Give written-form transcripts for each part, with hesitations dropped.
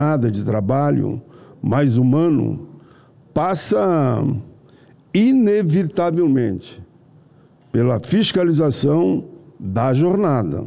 de trabalho mais humano passa inevitavelmente pela fiscalização da jornada.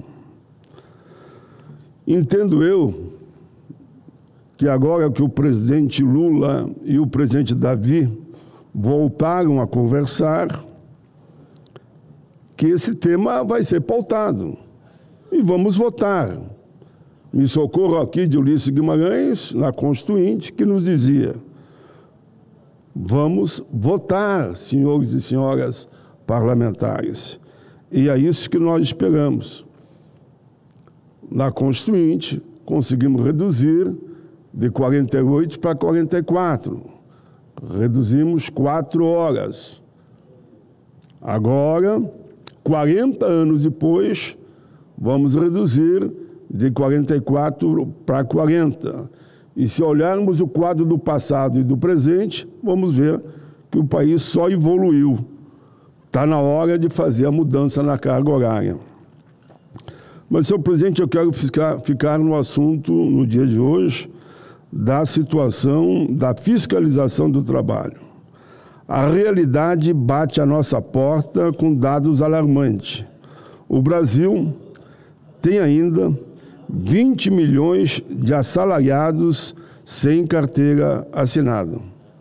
Entendo eu que agora que o presidente Lula e o presidente Davi voltaram a conversar, que esse tema vai ser pautado e vamos votar. Me socorro aqui de Ulisses Guimarães, na Constituinte, que nos dizia: vamos votar, senhores e senhoras parlamentares. E é isso que nós esperamos. Na Constituinte, conseguimos reduzir de 48 para 44. Reduzimos 4 horas. Agora, 40 anos depois, vamos reduzir de 44 para 40. E se olharmos o quadro do passado e do presente, vamos ver que o país só evoluiu. Está na hora de fazer a mudança na carga horária. Mas, senhor presidente, eu quero ficar no assunto, no dia de hoje, da situação da fiscalização do trabalho. A realidade bate à nossa porta com dados alarmantes. O Brasil tem ainda 20 milhões de assalariados sem carteira assinada.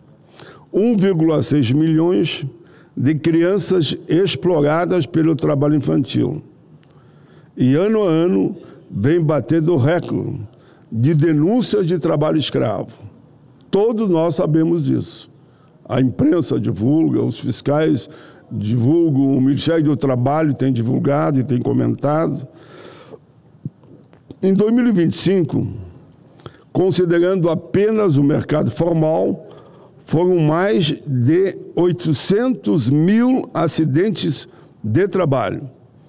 1,6 milhões de crianças exploradas pelo trabalho infantil. E ano a ano vem batendo recorde de denúncias de trabalho escravo. Todos nós sabemos disso. A imprensa divulga, os fiscais divulgam, o Ministério do Trabalho tem divulgado e tem comentado. Em 2025, considerando apenas o mercado formal, foram mais de 800 mil acidentes de trabalho.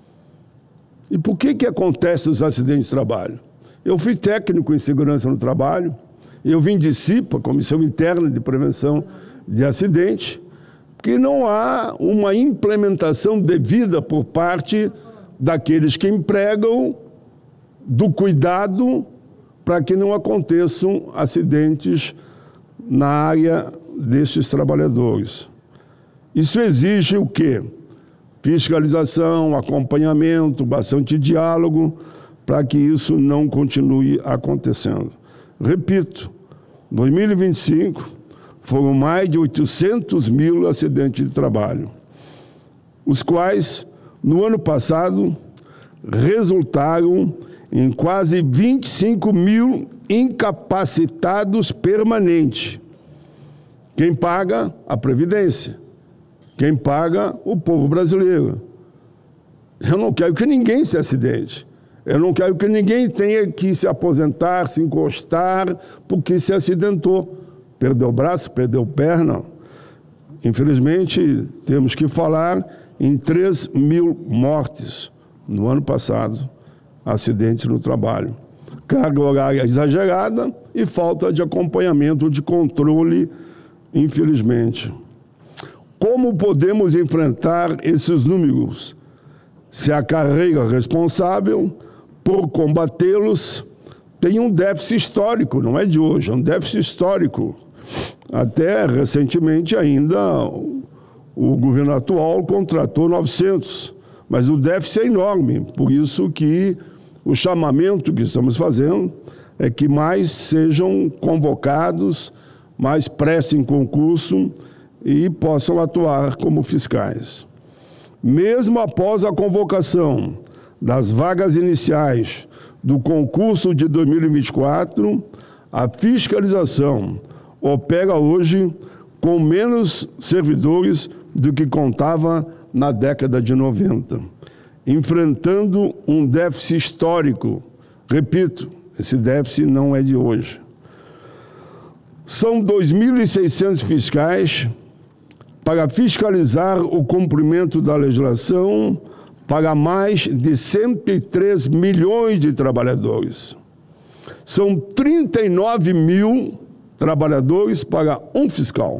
E por que acontecem os acidentes de trabalho? Eu fui técnico em segurança no trabalho, eu vim de CIPA, Comissão Interna de Prevenção de Acidente, porque não há uma implementação devida por parte daqueles que empregam do cuidado para que não aconteçam acidentes na área desses trabalhadores. Isso exige o quê? Fiscalização, acompanhamento, bastante diálogo, para que isso não continue acontecendo. Repito, 2025 foram mais de 800 mil acidentes de trabalho, os quais, no ano passado, resultaram em quase 25 mil incapacitados permanentes. Quem paga? A Previdência. Quem paga? O povo brasileiro. Eu não quero que ninguém se acidente. Eu não quero que ninguém tenha que se aposentar, se encostar, porque se acidentou. Perdeu o braço, perdeu perna. Infelizmente, temos que falar em 3 mil mortes no ano passado, acidentes no trabalho. Carga horária exagerada e falta de acompanhamento, de controle, infelizmente. Como podemos enfrentar esses números? Se a carreira responsável por combatê-los tem um déficit histórico, não é de hoje, é um déficit histórico. Até recentemente ainda o governo atual contratou 900, mas o déficit é enorme, por isso que o chamamento que estamos fazendo é que mais sejam convocados, mais prestem concurso e possam atuar como fiscais. Mesmo após a convocação das vagas iniciais do concurso de 2024, a fiscalização opera hoje com menos servidores do que contava na década de 90, enfrentando um déficit histórico. Repito, esse déficit não é de hoje. São 2.600 fiscais para fiscalizar o cumprimento da legislação para mais de 103 milhões de trabalhadores. São 39 mil trabalhadores para um fiscal.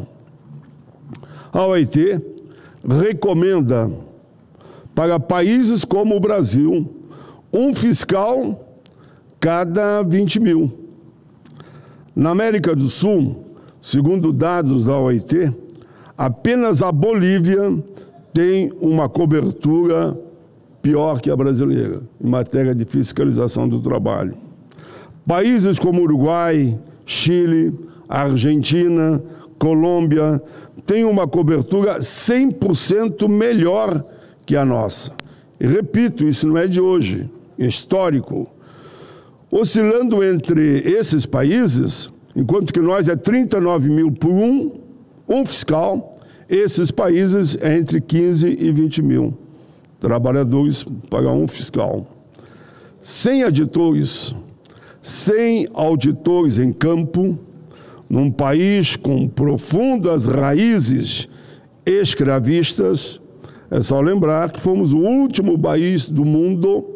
A OIT recomenda para países como o Brasil um fiscal cada 20 mil. Na América do Sul, segundo dados da OIT, apenas a Bolívia tem uma cobertura pior que a brasileira, em matéria de fiscalização do trabalho. Países como Uruguai, Chile, Argentina, Colômbia têm uma cobertura 100% melhor que a nossa. E repito, isso não é de hoje, é histórico. Oscilando entre esses países, enquanto que nós é 39 mil por um fiscal, esses países é entre 15 e 20 mil trabalhadores para um fiscal. Sem auditores em campo, num país com profundas raízes escravistas, é só lembrar que fomos o último país do mundo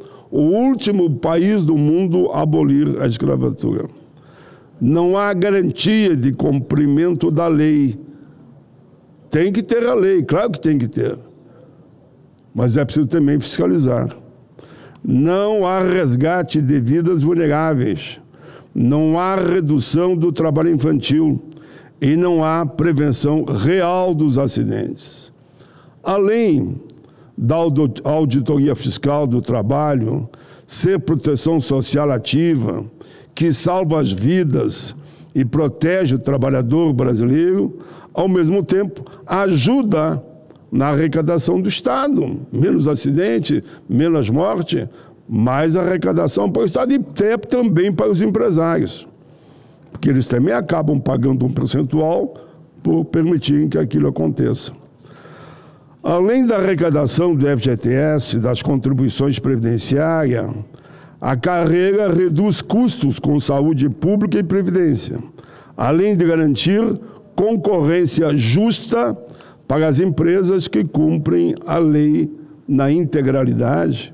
a abolir a escravatura. Não há garantia de cumprimento da lei. Tem que ter a lei, claro que tem que ter. Mas é preciso também fiscalizar. Não há resgate de vidas vulneráveis. Não há redução do trabalho infantil. E não há prevenção real dos acidentes. Além da auditoria fiscal do trabalho, ser proteção social ativa, que salva as vidas e protege o trabalhador brasileiro, ao mesmo tempo ajuda na arrecadação do Estado. Menos acidente, menos morte, mais arrecadação para o Estado e também para os empresários. Porque eles também acabam pagando um percentual por permitirem que aquilo aconteça. Além da arrecadação do FGTS, das contribuições previdenciárias, a carreira reduz custos com saúde pública e previdência, além de garantir concorrência justa para as empresas que cumprem a lei na integralidade.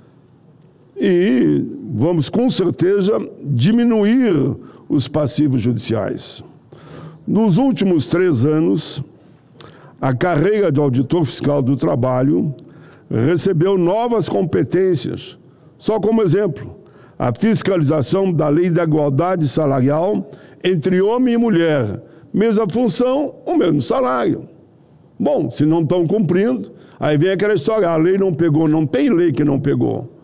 E vamos, com certeza, diminuir os passivos judiciais. Nos últimos 3 anos, a carreira de auditor fiscal do trabalho recebeu novas competências. Só como exemplo, a fiscalização da lei da igualdade salarial entre homem e mulher. Mesma função, o mesmo salário. Bom, se não estão cumprindo, aí vem aquela história, a lei não pegou, não tem lei que não pegou.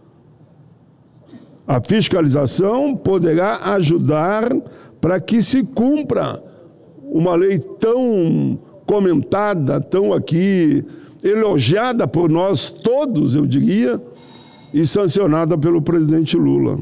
A fiscalização poderá ajudar para que se cumpra uma lei tão comentada, tão aqui elogiada por nós todos, eu diria, e sancionada pelo presidente Lula.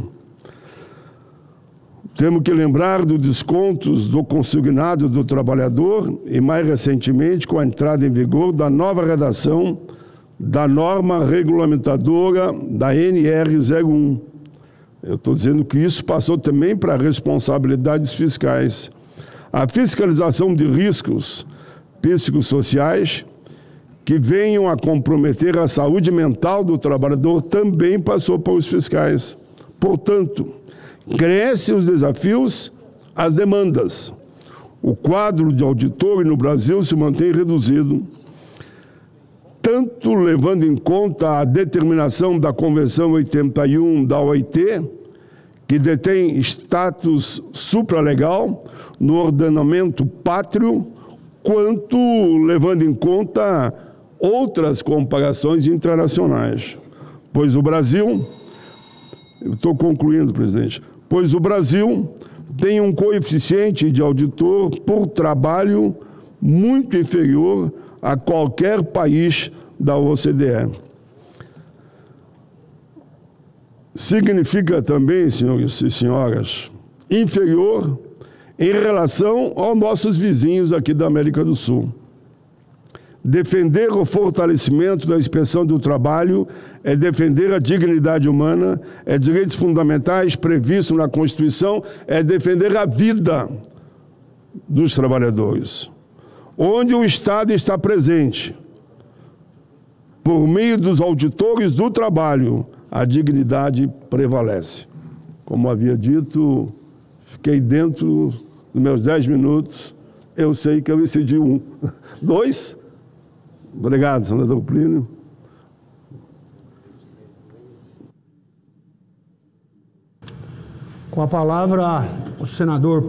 Temos que lembrar dos descontos do consignado do trabalhador e, mais recentemente, com a entrada em vigor da nova redação da norma regulamentadora da NR01. Eu estou dizendo que isso passou também para responsabilidades fiscais. A fiscalização de riscos psicossociais que venham a comprometer a saúde mental do trabalhador também passou para os fiscais. Portanto, crescem os desafios, as demandas. O quadro de auditores no Brasil se mantém reduzido, tanto levando em conta a determinação da Convenção 81 da OIT, que detém status supralegal no ordenamento pátrio, quanto levando em conta outras comparações internacionais. Pois o Brasil, eu estou concluindo, presidente, pois o Brasil tem um coeficiente de auditor por trabalho muito inferior a qualquer país da OCDE. Significa também, senhores e senhoras, inferior em relação aos nossos vizinhos aqui da América do Sul. Defender o fortalecimento da inspeção do trabalho é defender a dignidade humana, é direitos fundamentais previstos na Constituição, é defender a vida dos trabalhadores. Onde o Estado está presente, por meio dos auditores do trabalho, a dignidade prevalece. Como havia dito, fiquei dentro dos meus 10 minutos, eu sei que eu decidi 1. 2? Obrigado, senador Plínio. Com a palavra, o senador